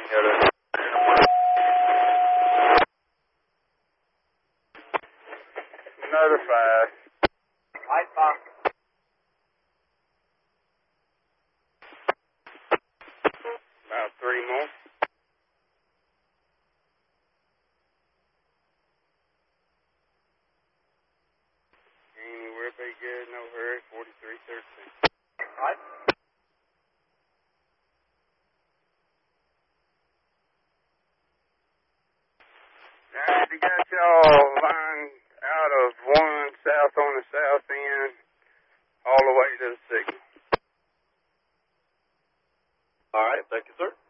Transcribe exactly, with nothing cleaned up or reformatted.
got a... Another five. White box. About three more. Anywhere be good, no hurry, forty-three thirteen. Right. Alright, you got y'all lined out of one south on the south end, all the way to the signal. All right, thank you, sir.